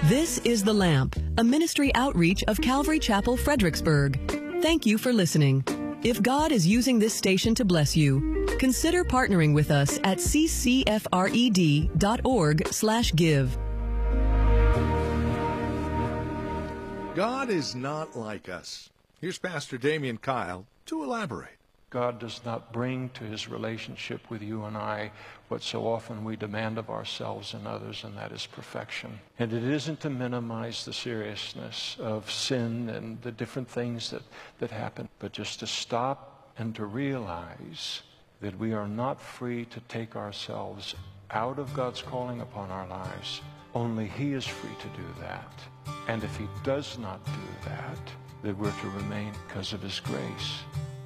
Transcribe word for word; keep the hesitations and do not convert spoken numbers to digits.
This is The Lamp, a ministry outreach of Calvary Chapel, Fredericksburg. Thank you for listening. If God is using this station to bless you, consider partnering with us at c c f r e d dot org slash give. God is not like us. Here's Pastor Damian Kyle to elaborate. God does not bring to his relationship with you and I what so often we demand of ourselves and others, and that is perfection. And it isn't to minimize the seriousness of sin and the different things that, that happen, but just to stop and to realize that we are not free to take ourselves out of God's calling upon our lives. Only he is free to do that. And if he does not do that, that we're to remain because of his grace.